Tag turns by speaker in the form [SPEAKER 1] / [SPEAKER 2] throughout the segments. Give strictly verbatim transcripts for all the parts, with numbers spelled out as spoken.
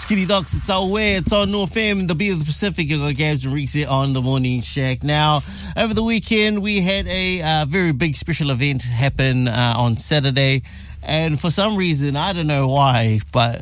[SPEAKER 1] Skinny Docs, it's our way. It's on North Fam, the beat of the Pacific. You got Gabs and Reeks here on the Morning Shack. Now, over the weekend, we had a uh, very big special event happen uh, on Saturday. And for some reason, I don't know why, but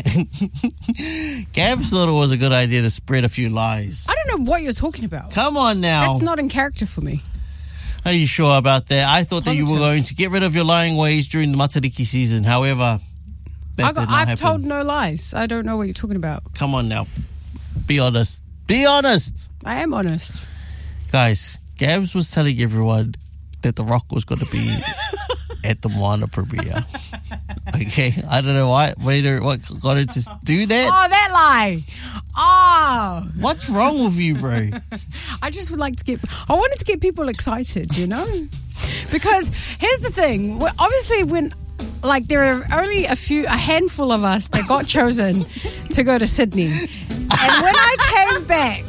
[SPEAKER 1] Gabs thought it was a good idea to spread a few lies.
[SPEAKER 2] I don't know what you're talking about.
[SPEAKER 1] Come on now.
[SPEAKER 2] That's not in character for me.
[SPEAKER 1] Are you sure about that? I thought that you were
[SPEAKER 2] Positive.
[SPEAKER 1] going to get rid of your lying ways during the Matariki season. However, that
[SPEAKER 2] I
[SPEAKER 1] did
[SPEAKER 2] got,
[SPEAKER 1] not
[SPEAKER 2] I've
[SPEAKER 1] happen.
[SPEAKER 2] told no lies. I don't know what you're talking about.
[SPEAKER 1] Come on now. Be honest. Be honest.
[SPEAKER 2] I am honest.
[SPEAKER 1] Guys, Gabs was telling everyone that The Rock was going to be at the Moana premiere. Okay? I don't know why. Wait, what got her to do that?
[SPEAKER 2] Oh, that lie. Oh.
[SPEAKER 1] What's wrong with you, bro?
[SPEAKER 2] I just would like to get, I wanted to get people excited, you know? Because here's the thing. Well, obviously, when, like, there are only a few, a handful of us that got chosen to go to Sydney. And when I came back,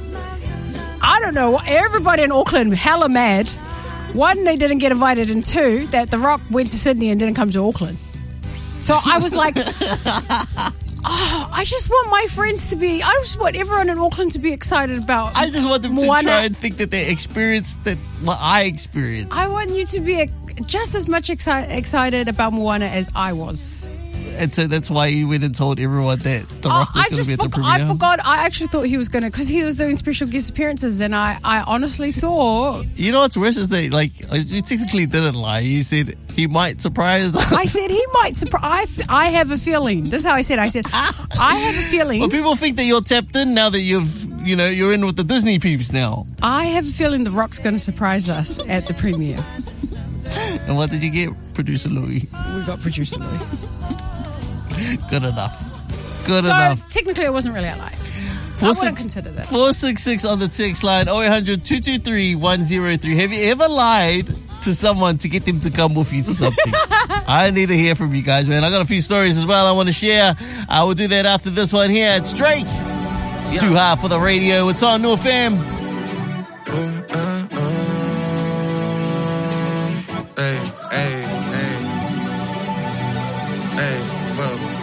[SPEAKER 2] I don't know, everybody in Auckland hella mad. One, they didn't get invited, and two, that The Rock went to Sydney and didn't come to Auckland. So I was like, oh, I just want my friends to be, I just want everyone in Auckland to be excited about
[SPEAKER 1] I just want them
[SPEAKER 2] Moana.
[SPEAKER 1] to try and think that they experienced that what I experienced.
[SPEAKER 2] I want you to be just as much exci- excited about Moana as I was.
[SPEAKER 1] And so that's why you went and told everyone that The
[SPEAKER 2] Oh,
[SPEAKER 1] Rock was
[SPEAKER 2] I
[SPEAKER 1] going to
[SPEAKER 2] just
[SPEAKER 1] be at the
[SPEAKER 2] forgot,
[SPEAKER 1] premiere.
[SPEAKER 2] I forgot. I actually thought he was going to, because he was doing special guest appearances, and I, I honestly thought.
[SPEAKER 1] You know what's worse is that, like, you technically didn't lie. You said he might surprise us.
[SPEAKER 2] I said he might surprise. I, f- I have a feeling. This is how I said. I said I have a feeling.
[SPEAKER 1] Well, people think that you're tapped in now that you've, you know, you're in with the Disney peeps now.
[SPEAKER 2] I have a feeling The Rock's going to surprise us at the premiere.
[SPEAKER 1] And what did you get, Producer Louis?
[SPEAKER 2] We got producer Louis.
[SPEAKER 1] Good enough. Good
[SPEAKER 2] So
[SPEAKER 1] enough.
[SPEAKER 2] technically, it wasn't really a lie.
[SPEAKER 1] Four
[SPEAKER 2] I
[SPEAKER 1] six-
[SPEAKER 2] wouldn't consider that.
[SPEAKER 1] four six six on the text line, oh eight hundred, two two three, one oh three. Have you ever lied to someone to get them to come with you to something? I need to hear from you guys, man. I got a few stories as well I want to share. I will do that after this one here. It's Drake. It's too hard for the radio. It's on North Fam.